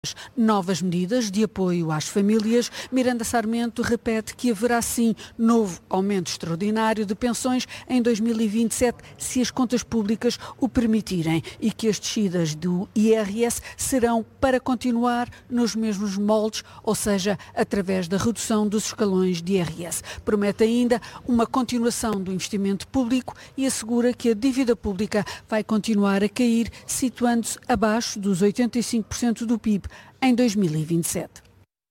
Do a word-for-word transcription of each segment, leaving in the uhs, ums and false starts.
Novas medidas de apoio às famílias. Miranda Sarmento repete que haverá sim novo aumento extraordinário de pensões em dois mil e vinte e sete, se as contas públicas o permitirem, e que as descidas do I R S serão para continuar nos mesmos moldes, ou seja, através da redução dos escalões de I R S. Promete ainda uma continuação do investimento público e assegura que a dívida pública vai continuar a cair, situando-se abaixo dos oitenta e cinco por cento do P I B em dois mil e vinte e sete.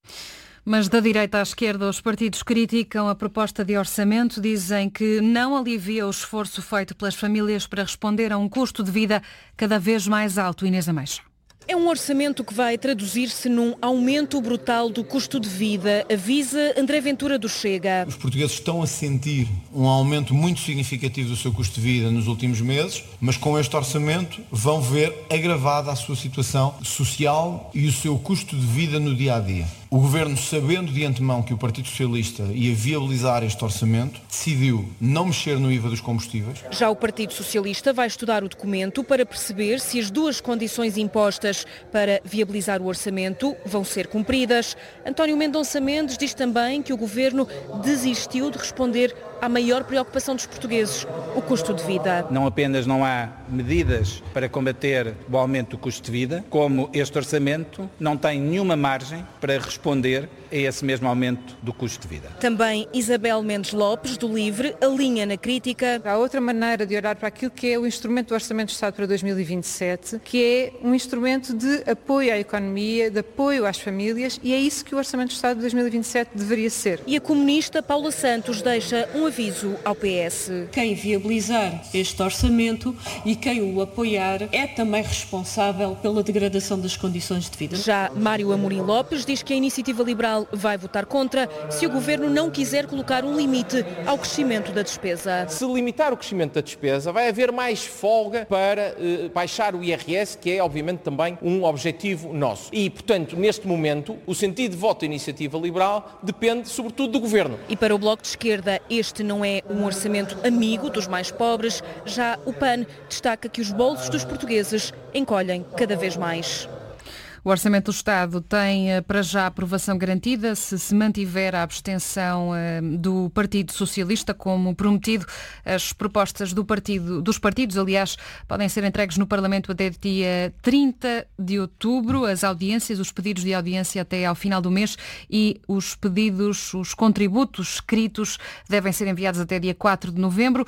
Mas da direita à esquerda, os partidos criticam a proposta de orçamento, dizem que não alivia o esforço feito pelas famílias para responder a um custo de vida cada vez mais alto. Inês Ameixa. É um orçamento que vai traduzir-se num aumento brutal do custo de vida, avisa André Ventura do Chega. Os portugueses estão a sentir um aumento muito significativo do seu custo de vida nos últimos meses, mas com este orçamento vão ver agravada a sua situação social e o seu custo de vida no dia-a-dia. O Governo, sabendo de antemão que o Partido Socialista ia viabilizar este orçamento, decidiu não mexer no I V A dos combustíveis. Já o Partido Socialista vai estudar o documento para perceber se as duas condições impostas para viabilizar o orçamento vão ser cumpridas. António Mendonça Mendes diz também que o Governo desistiu de responder à maior preocupação dos portugueses, o custo de vida. Não apenas não há medidas para combater o aumento do custo de vida, como este orçamento não tem nenhuma margem para responder a esse mesmo aumento do custo de vida. Também Isabel Mendes Lopes, do LIVRE, alinha na crítica. Há outra maneira de olhar para aquilo que é o instrumento do Orçamento do Estado para dois mil e vinte e sete, que é um instrumento de apoio à economia, de apoio às famílias, e é isso que o Orçamento do Estado de dois mil e vinte e sete deveria ser. E a comunista Paula Santos deixa um aviso ao P S. Quem viabilizar este orçamento e quem o apoiar é também responsável pela degradação das condições de vida. Já Mário Amorim Lopes diz que a Iniciativa Liberal vai votar contra se o Governo não quiser colocar um limite ao crescimento da despesa. Se limitar o crescimento da despesa, vai haver mais folga para eh, baixar o I R S, que é obviamente também um objetivo nosso. E, portanto, neste momento, o sentido de voto da Iniciativa Liberal depende sobretudo do Governo. E para o Bloco de Esquerda, este não é um orçamento amigo dos mais pobres. Já o P A N destaca que os bolsos dos portugueses encolhem cada vez mais. O Orçamento do Estado tem para já aprovação garantida se se mantiver a abstenção do Partido Socialista, como prometido. As propostas do partido, dos partidos, aliás, podem ser entregues no Parlamento até dia trinta de outubro. As audiências, os pedidos de audiência até ao final do mês, e os pedidos, os contributos escritos devem ser enviados até dia quatro de novembro.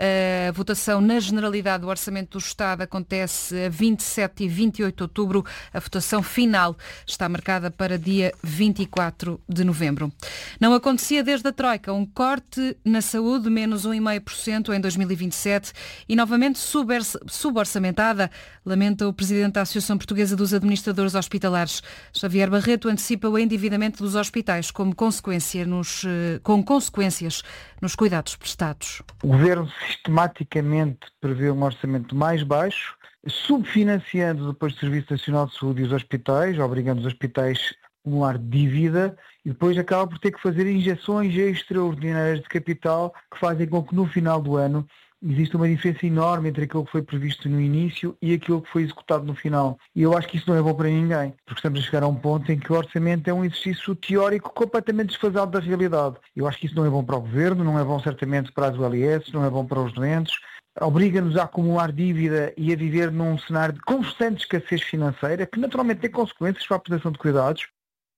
A votação na generalidade do Orçamento do Estado acontece a vinte e sete e vinte e oito de outubro. A votação final está marcada para dia vinte e quatro de novembro. Não acontecia desde a Troika um corte na saúde, menos um vírgula cinco por cento em dois mil e vinte e sete, e novamente suborçamentada, lamenta o Presidente da Associação Portuguesa dos Administradores Hospitalares. Xavier Barreto antecipa o endividamento dos hospitais como consequência nos, com consequências nos cuidados prestados. O Governo sistematicamente prevê um orçamento mais baixo, subfinanciando depois o Serviço Nacional de Saúde e os hospitais, obrigando os hospitais a acumular dívida, e depois acaba por ter que fazer injeções extraordinárias de capital que fazem com que no final do ano existe uma diferença enorme entre aquilo que foi previsto no início e aquilo que foi executado no final. E eu acho que isso não é bom para ninguém, porque estamos a chegar a um ponto em que o orçamento é um exercício teórico completamente desfasado da realidade. Eu acho que isso não é bom para o Governo, não é bom certamente para as U L S, não é bom para os doentes, obriga-nos a acumular dívida e a viver num cenário de constante escassez financeira, que naturalmente tem consequências para a prestação de cuidados.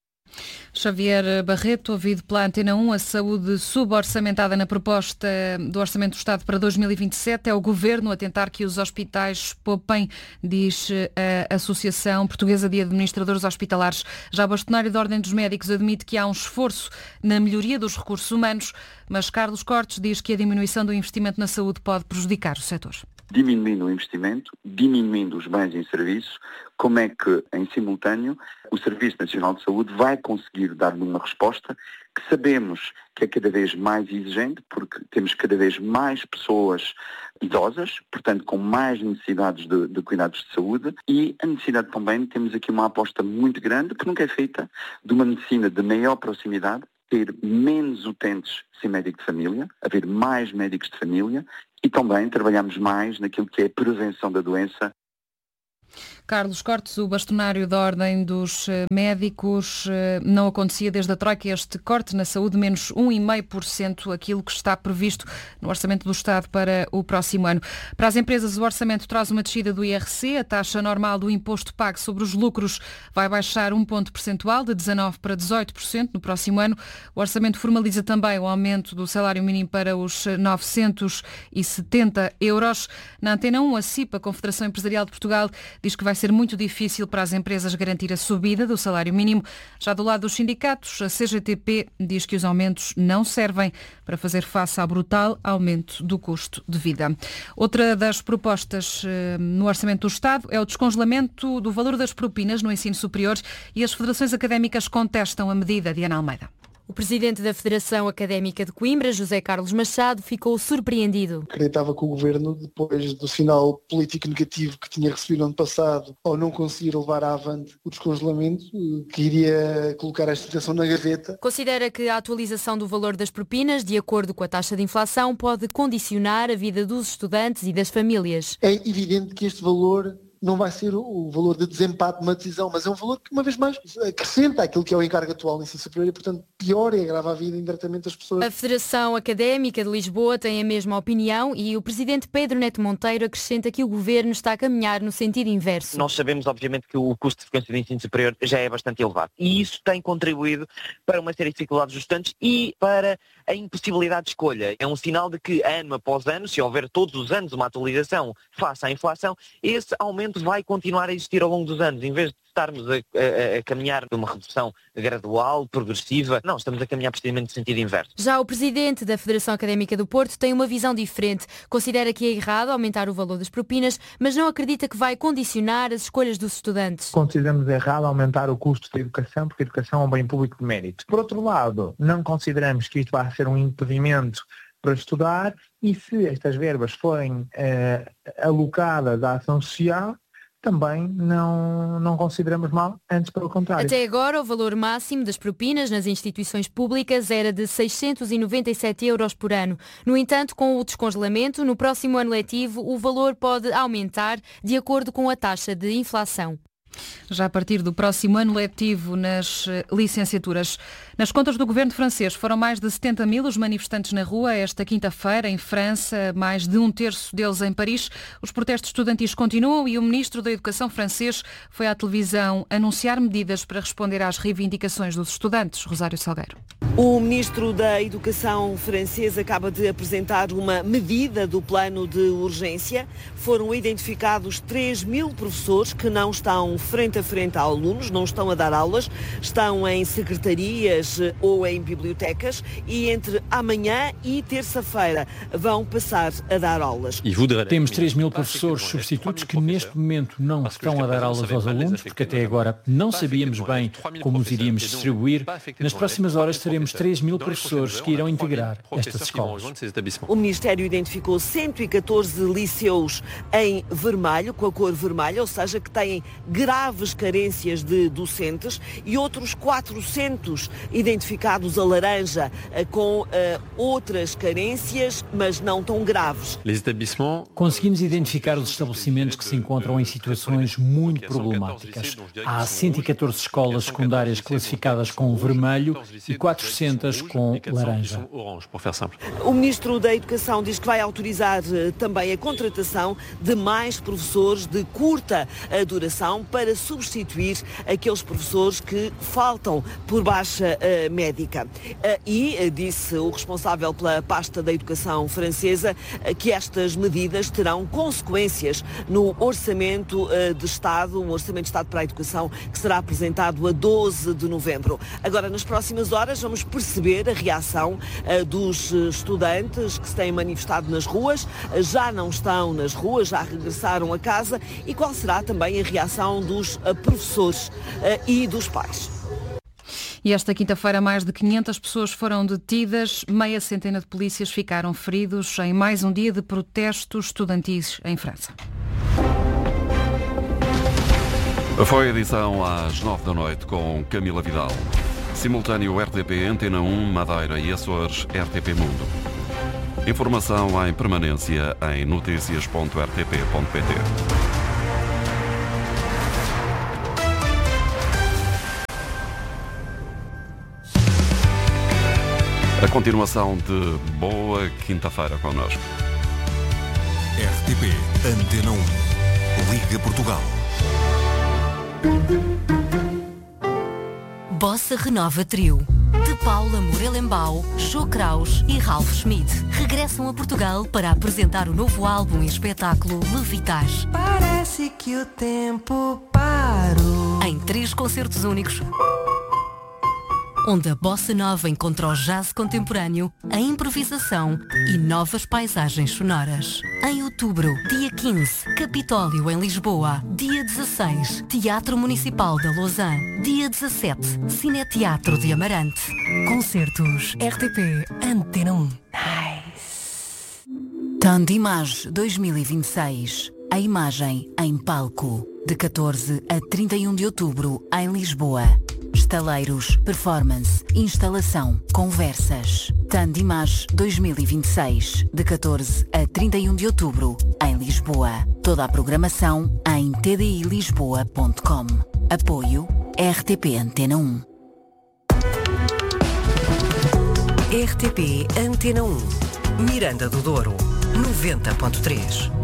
Xavier Barreto, ouvido pela Antena um, a saúde suborçamentada na proposta do Orçamento do Estado para dois mil e vinte e sete. É o Governo a tentar que os hospitais poupem, diz a Associação Portuguesa de Administradores Hospitalares. Já o bastonário da Ordem dos Médicos admite que há um esforço na melhoria dos recursos humanos, mas Carlos Cortes diz que a diminuição do investimento na saúde pode prejudicar o setor. Diminuindo o investimento, diminuindo os bens e serviços, como é que, em simultâneo, o Serviço Nacional de Saúde vai conseguir dar-lhe uma resposta que sabemos que é cada vez mais exigente, porque temos cada vez mais pessoas idosas, portanto com mais necessidades de, de cuidados de saúde, e a necessidade também, temos aqui uma aposta muito grande, que nunca é feita, de uma medicina de maior proximidade, ter menos utentes sem médico de família, haver mais médicos de família, e também trabalhamos mais naquilo que é a prevenção da doença. Carlos Cortes, o bastonário da Ordem dos Médicos, não acontecia desde a Troika este corte na saúde, menos um vírgula cinco por cento, aquilo que está previsto no Orçamento do Estado para o próximo ano. Para as empresas, o orçamento traz uma descida do I R C, a taxa normal do imposto pago sobre os lucros vai baixar um ponto percentual, de dezanove por cento para dezoito por cento no próximo ano. O orçamento formaliza também o aumento do salário mínimo para os novecentos e setenta euros. Na Antena um, a C I P, a Confederação Empresarial de Portugal, diz que vai ser muito difícil para as empresas garantir a subida do salário mínimo. Já do lado dos sindicatos, a C G T P diz que os aumentos não servem para fazer face ao brutal aumento do custo de vida. Outra das propostas eh, no Orçamento do Estado é o descongelamento do valor das propinas no ensino superior, e as federações académicas contestam a medida. Diana Almeida. O presidente da Federação Académica de Coimbra, José Carlos Machado, ficou surpreendido. Acreditava que o Governo, depois do sinal político negativo que tinha recebido no ano passado, ao não conseguir levar avante o descongelamento, que iria colocar esta situação na gaveta. Considera que a atualização do valor das propinas, de acordo com a taxa de inflação, pode condicionar a vida dos estudantes e das famílias. É evidente que este valor não vai ser o valor de desempate de uma decisão, mas é um valor que, uma vez mais, acrescenta aquilo que é o encargo atual no ensino superior e, portanto, piora e agrava a vida indiretamente das pessoas. A Federação Académica de Lisboa tem a mesma opinião e o presidente Pedro Neto Monteiro acrescenta que o governo está a caminhar no sentido inverso. Nós sabemos, obviamente, que o custo de frequência do ensino superior já é bastante elevado e isso tem contribuído para uma série de dificuldades dos estudantes e para a impossibilidade de escolha. É um sinal de que, ano após ano, se houver todos os anos uma atualização face à inflação, esse aumento vai continuar a existir ao longo dos anos, em vez de estarmos a, a, a caminhar numa redução gradual, progressiva, não, estamos a caminhar precisamente no sentido inverso. Já o presidente da Federação Académica do Porto tem uma visão diferente. Considera que é errado aumentar o valor das propinas, mas não acredita que vai condicionar as escolhas dos estudantes. Consideramos errado aumentar o custo da educação, porque a educação é um bem público de mérito. Por outro lado, não consideramos que isto vai ser um impedimento para estudar e se estas verbas forem uh, alocadas à ação social, também não, não consideramos mal, antes pelo contrário. Até agora, o valor máximo das propinas nas instituições públicas era de seiscentos e noventa e sete euros por ano. No entanto, com o descongelamento, no próximo ano letivo, o valor pode aumentar de acordo com a taxa de inflação. Já a partir do próximo ano letivo nas licenciaturas. Nas contas do governo francês foram mais de setenta mil os manifestantes na rua esta quinta-feira em França, mais de um terço deles em Paris. Os protestos estudantis continuam e o ministro da Educação francês foi à televisão anunciar medidas para responder às reivindicações dos estudantes. Rosário Salgueiro. O ministro da Educação francês acaba de apresentar uma medida do plano de urgência. Foram identificados três mil professores que não estão frente a frente a alunos, não estão a dar aulas, estão em secretarias ou em bibliotecas e entre amanhã e terça-feira vão passar a dar aulas. Temos três mil professores substitutos que neste momento não estão a dar aulas aos alunos, porque até agora não sabíamos bem como os iríamos distribuir. Nas próximas horas teremos três mil professores que irão integrar estas escolas. O Ministério identificou cento e catorze liceus em vermelho, com a cor vermelha, ou seja, que têm graves carências de docentes, e outros quatrocentos identificados a laranja, com uh, outras carências, mas não tão graves. Conseguimos identificar os estabelecimentos que se encontram em situações muito problemáticas. Há cento e catorze escolas secundárias classificadas com vermelho e quatrocentas com laranja. O Ministro da Educação diz que vai autorizar uh, também a contratação de mais professores de curta uh, duração para substituir aqueles professores que faltam por baixa uh, médica. Uh, e uh, disse o responsável pela pasta da educação francesa uh, que estas medidas terão consequências no orçamento uh, de Estado, um orçamento de Estado para a educação que será apresentado a doze de novembro. Agora, nas próximas horas, vamos perceber a reação uh, dos estudantes que se têm manifestado nas ruas, uh, já não estão nas ruas, já regressaram a casa, e qual será também a reação dos uh, professores uh, e dos pais. E esta quinta-feira mais de quinhentas pessoas foram detidas, meia centena de polícias ficaram feridos em mais um dia de protestos estudantis em França. Foi a edição às nove da noite com Camila Vidal. Simultâneo R T P, Antena um, Madeira e Açores, R T P Mundo. Informação em permanência em noticias ponto r t p ponto p t. A continuação de boa quinta-feira connosco. R T P Antena um. Liga Portugal. Bossa Renova Trio. De Paula Morelenbaum, Jô Kraus e Ralph Schmidt regressam a Portugal para apresentar o novo álbum e espetáculo Levitar. Parece que o tempo parou. Em três concertos únicos, onde a bossa nova encontra o jazz contemporâneo, a improvisação e novas paisagens sonoras. Em outubro, dia quinze, Capitólio em Lisboa. Dia dezasseis, Teatro Municipal da Lausanne. Dia dezassete, Cineteatro de Amarante. Concertos R T P Antena um. Nice. Tandimage dois mil e vinte e seis. A imagem em palco. De catorze a trinta e um de outubro, em Lisboa. Estaleiros, performance, instalação, conversas. Tandimage dois mil e vinte e seis, de catorze a trinta e um de outubro, em Lisboa. Toda a programação em t d i lisboa ponto com. Apoio R T P Antena um. R T P Antena um. Miranda do Douro, noventa ponto três.